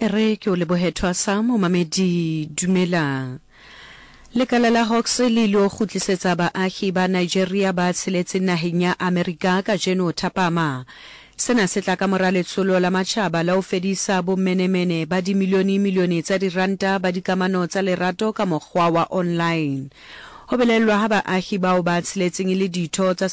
Re ke o lebohethwa sa momamedi dumelang. Lekala la Hawks le lo khutlisetsa baahi ba Nigeria ba tsheletseng naheng ya Amerika ka jeno thapama. Sena se tla ka mora letsholo la matjhaba la ho fedisa bomenemene ba dimilione tsa diranta ba dikamano tsa lerato ka mokgwa wa online. Ho belellwa ha baahi bao ba tsheletseng le ditho tsa